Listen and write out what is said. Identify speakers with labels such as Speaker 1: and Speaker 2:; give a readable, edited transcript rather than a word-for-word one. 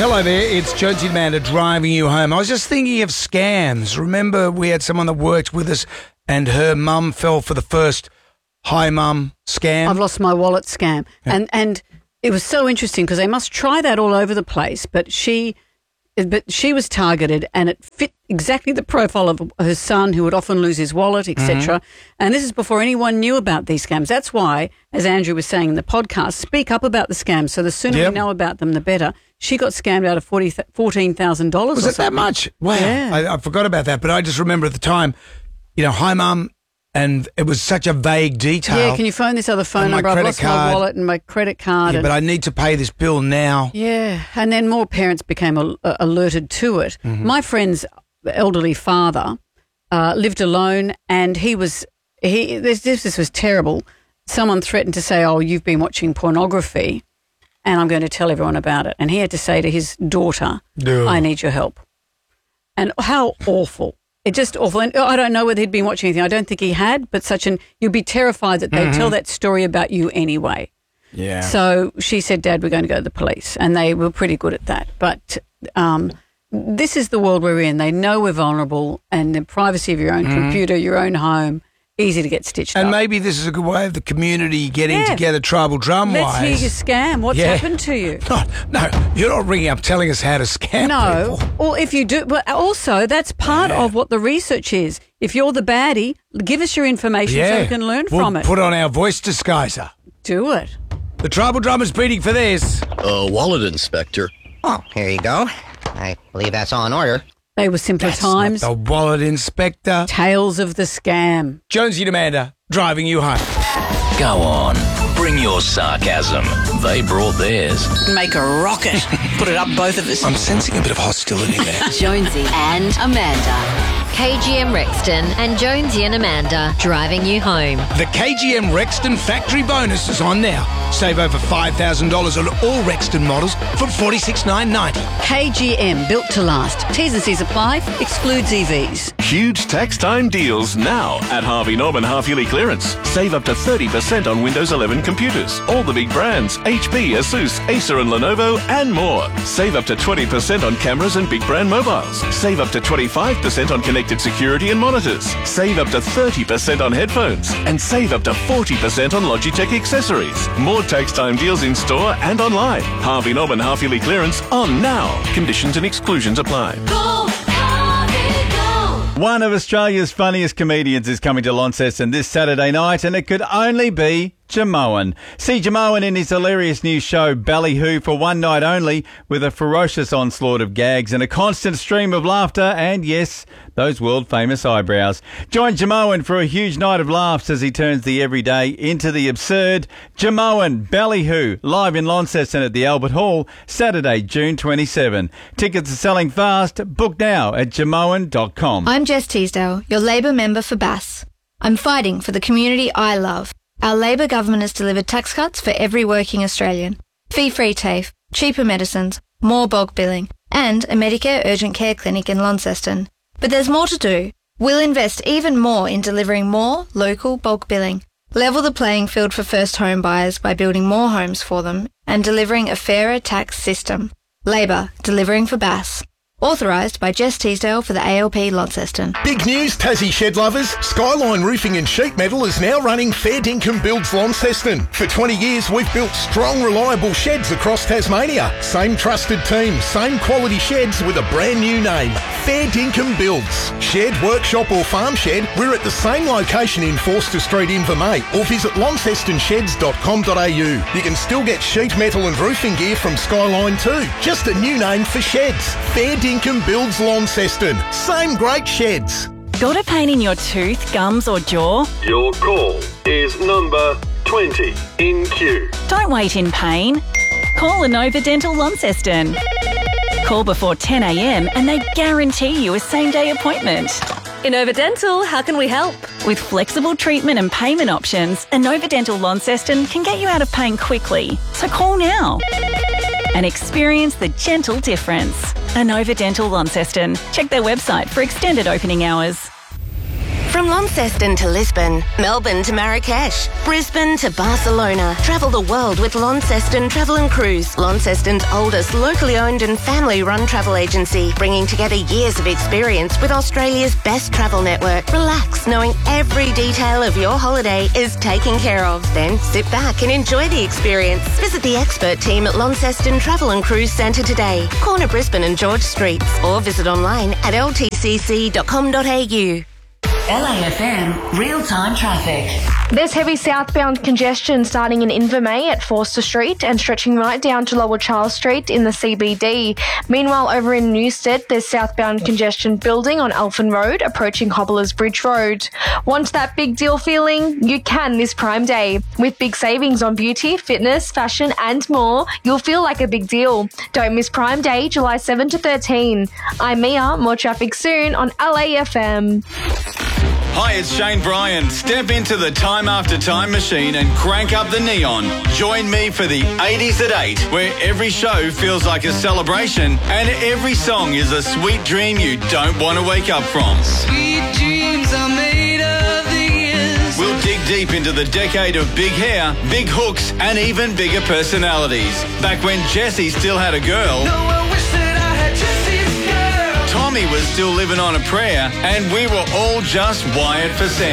Speaker 1: Hello there, it's Jonesy Amanda driving you home. I was just thinking of scams. Remember we had someone that worked with us and her mum fell for the first hi mum scam?
Speaker 2: I've lost my wallet scam. Yeah. And it was so interesting because they must try that all over the place, but she was targeted and it fit exactly the profile of her son who would often lose his wallet, etc. And this is before anyone knew about these scams. That's why, as Andrew was saying in the podcast, speak up about the scams. So the sooner we know about them, the better. She got scammed out of $14,000.
Speaker 1: Was it that much? Wow. Yeah. I forgot about that, but I just remember at the time, hi mum, and it was such a vague detail.
Speaker 2: Yeah, can you phone this other phone number? I've lost my wallet and my credit card.
Speaker 1: Yeah, but I need to pay this bill now.
Speaker 2: Yeah, and then more parents became alerted to it. Mm-hmm. My friend's elderly father lived alone, and this was terrible. Someone threatened to say, "Oh, you've been watching pornography, and I'm going to tell everyone about it." And he had to say to his daughter, "I need your help." And how awful. It's just awful. And I don't know whether he'd been watching anything. I don't think he had, but you'd be terrified that they'd tell that story about you anyway.
Speaker 1: Yeah.
Speaker 2: So she said, "Dad, we're going to go to the police." And they were pretty good at that. But this is the world we're in. They know we're vulnerable, and the privacy of your own computer, your own home, easy to get stitched up.
Speaker 1: And maybe this is a good way of the community getting together tribal drum-wise.
Speaker 2: Let's hear your scam. What's happened to you?
Speaker 1: No, you're not ringing up telling us how to scam people.
Speaker 2: Or if you do, but also that's part of what the research is. If you're the baddie, give us your information so we can learn from it.
Speaker 1: Put on our voice disguiser.
Speaker 2: Do it.
Speaker 1: The tribal drum is beating for this.
Speaker 3: Wallet inspector.
Speaker 4: Oh, here you go. I believe that's all in order.
Speaker 2: They were simpler times.
Speaker 1: Not the wallet inspector.
Speaker 2: Tales of the scam.
Speaker 1: Jonesy and Amanda, driving you home.
Speaker 5: Go on, bring your sarcasm. They brought theirs.
Speaker 2: Make a rocket. Put it up both of us.
Speaker 1: I'm sensing a bit of hostility there.
Speaker 6: Jonesy and Amanda. KGM Rexton and Jonesy and Amanda driving you home.
Speaker 1: The KGM Rexton factory bonus is on now. Save over $5,000 on all Rexton models from $46,990.
Speaker 2: KGM, built to last. T's and C's apply. Excludes EVs.
Speaker 7: Huge tax time deals now at Harvey Norman half-yearly clearance. Save up to 30% on Windows 11 computers. All the big brands, HP, Asus, Acer and Lenovo and more. Save up to 20% on cameras and big brand mobiles. Save up to 25% on connected security and monitors. Save up to 30% on headphones. And save up to 40% on Logitech accessories. More tax time deals in store and online. Harvey Norman half-yearly clearance on now. Conditions and exclusions apply.
Speaker 6: Go, Harvey, go!
Speaker 8: One of Australia's funniest comedians is coming to Launceston this Saturday night, and it could only be Jamoan. See Jamoan in his hilarious new show Ballyhoo for one night only, with a ferocious onslaught of gags and a constant stream of laughter and, yes, those world-famous eyebrows. Join Jamoan for a huge night of laughs as he turns the everyday into the absurd. Jamoan Ballyhoo, live in Launceston at the Albert Hall, Saturday, June 27. Tickets are selling fast. Book now at jamoan.com.
Speaker 9: I'm Jess Teasdale, your Labor member for Bass. I'm fighting for the community I love. Our Labor government has delivered tax cuts for every working Australian, fee-free TAFE, cheaper medicines, more bulk billing, and a Medicare urgent care clinic in Launceston. But there's more to do. We'll invest even more in delivering more local bulk billing, level the playing field for first home buyers by building more homes for them, and delivering a fairer tax system. Labor, delivering for Bass. Authorised by Jess Teasdale for the ALP Launceston.
Speaker 10: Big news, Tassie shed lovers. Skyline Roofing and Sheet Metal is now running Fair Dinkum Builds Launceston. For 20 years, we've built strong, reliable sheds across Tasmania. Same trusted team, same quality sheds with a brand new name. Fair Dinkum Builds. Shed, workshop or farm shed, we're at the same location in Forster Street, Invermay, or visit launcestonsheds.com.au. You can still get sheet metal and roofing gear from Skyline too. Just a new name for sheds. Fair Dinkum Builds Launceston. Same great sheds.
Speaker 11: Got a pain in your tooth, gums or jaw?
Speaker 12: Your call is number 20 in queue.
Speaker 11: Don't wait in pain. Call Inova Dental Launceston. Call before 10 a.m. and they guarantee you a same-day appointment.
Speaker 13: Inova Dental, how can we help?
Speaker 11: With flexible treatment and payment options, Inova Dental Launceston can get you out of pain quickly. So call now and experience the gentle difference. Inova Dental Launceston. Check their website for extended opening hours.
Speaker 14: From Launceston to Lisbon, Melbourne to Marrakesh, Brisbane to Barcelona. Travel the world with Launceston Travel and Cruise. Launceston's oldest locally owned and family-run travel agency, bringing together years of experience with Australia's best travel network. Relax, knowing every detail of your holiday is taken care of. Then sit back and enjoy the experience. Visit the expert team at Launceston Travel and Cruise Centre today, corner Brisbane and George Streets, or visit online at ltcc.com.au.
Speaker 15: LAFM real-time traffic.
Speaker 16: There's heavy southbound congestion starting in Invermay at Forster Street and stretching right down to Lower Charles Street in the CBD. Meanwhile, over in Newstead, there's southbound congestion building on Elfin Road, approaching Hobblers Bridge Road. Want that big deal feeling? You can this Prime Day. With big savings on beauty, fitness, fashion and more, you'll feel like a big deal. Don't miss Prime Day, July 7 to 13. I'm Mia. More traffic soon on LAFM.
Speaker 8: Hi, it's Shane Bryan. Step into the Time After Time machine and crank up the neon. Join me for the 80s at 8, where every show feels like a celebration and every song is a sweet dream you don't want to wake up from.
Speaker 17: Sweet dreams are made of these.
Speaker 8: We'll dig deep into the decade of big hair, big hooks and even bigger personalities. Back when Jessie still had a girl.
Speaker 17: No, I wish that I had Jessie's girl.
Speaker 8: Tommy was still living on a prayer, and we were all just wired for sound.